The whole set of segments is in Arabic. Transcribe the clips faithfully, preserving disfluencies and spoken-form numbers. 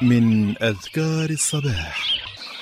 من أذكار الصباح.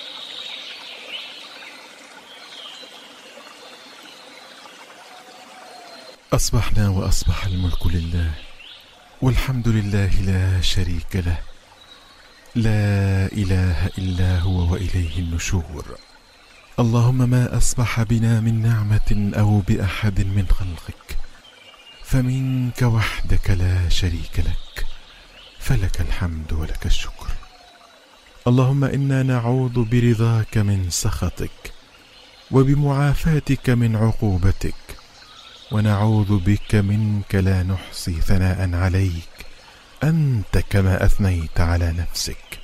أصبحنا وأصبح الملك لله، والحمد لله لا شريك له، لا إله إلا هو وإليه النشور. اللهم ما أصبح بنا من نعمة أو بأحد من خلقك فمنك وحدك لا شريك لك، فلك الحمد ولك الشكر. اللهم إنا نعوذ برضاك من سخطك، وبمعافاتك من عقوبتك، ونعوذ بك منك لا نحصي ثناء عليك أنت كما أثنيت على نفسك.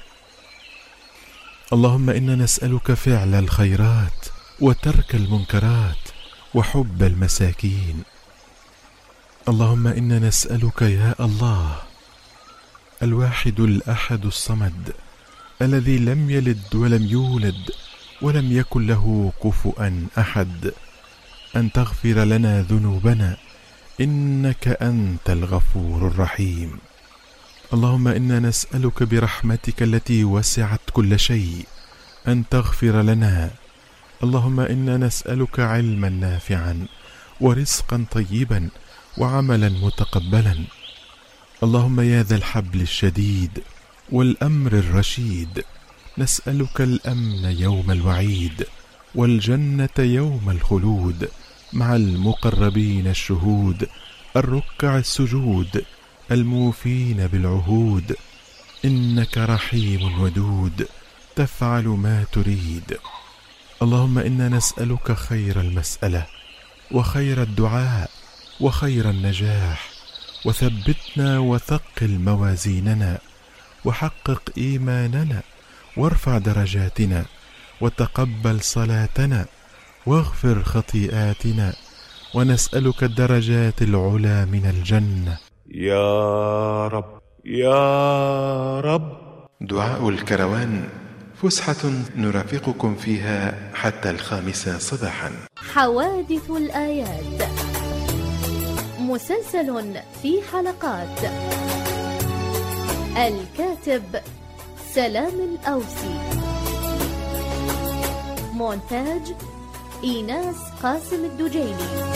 اللهم إنا نسألك فعل الخيرات وترك المنكرات وحب المساكين. اللهم إنا نسألك يا الله الواحد الأحد الصمد الذي لم يلد ولم يولد ولم يكن له كفؤا أحد أن تغفر لنا ذنوبنا إنك أنت الغفور الرحيم. اللهم إنا نسألك برحمتك التي وسعت كل شيء أن تغفر لنا. اللهم إنا نسألك علما نافعا ورزقا طيبا وعملا متقبلا. اللهم يا ذا الحبل الشديد والأمر الرشيد، نسألك الأمن يوم الوعيد والجنة يوم الخلود مع المقربين الشهود الركع السجود الموفين بالعهود. إنك رحيم ودود تفعل ما تريد. اللهم إنا نسألك خير المسألة وخير الدعاء وخير النجاح، وثبتنا وثقل موازيننا وحقق إيماننا وارفع درجاتنا وتقبل صلاتنا واغفر خطيئاتنا، ونسألك الدرجات العلى من الجنة يا رب يا رب. دعاء الكروان، فسحة نرافقكم فيها حتى الخامسة صباحا. حوادث الآيات، مسلسل في حلقات. الكاتب سلام الأوسي، مونتاج إيناس قاسم الدجيلي،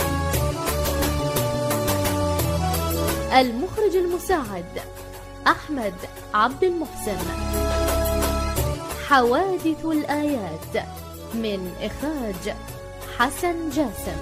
المخرج المساعد أحمد عبد المحسن. حوادث الآيات من إخراج حسن جاسم.